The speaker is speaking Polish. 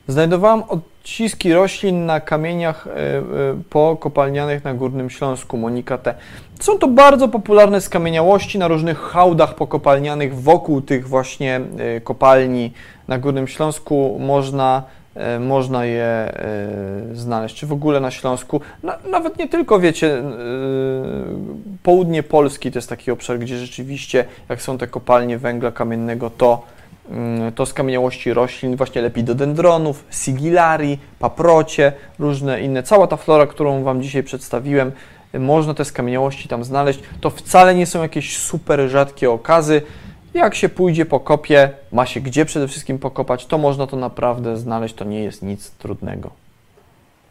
Znajdowałam odciski roślin na kamieniach pokopalnianych na Górnym Śląsku, Monika T. Są to bardzo popularne skamieniałości na różnych hałdach pokopalnianych wokół tych właśnie kopalni na Górnym Śląsku. Można je znaleźć, czy w ogóle na Śląsku. Nawet nie tylko, wiecie, południe Polski to jest taki obszar, gdzie rzeczywiście, jak są te kopalnie węgla kamiennego, to skamieniałości roślin, właśnie lepidodendronów, sigillarii, paprocie, różne inne, cała ta flora, którą Wam dzisiaj przedstawiłem, można te skamieniałości tam znaleźć. To wcale nie są jakieś super rzadkie okazy. Jak się pójdzie po kopie, ma się gdzie przede wszystkim pokopać, to można to naprawdę znaleźć, to nie jest nic trudnego.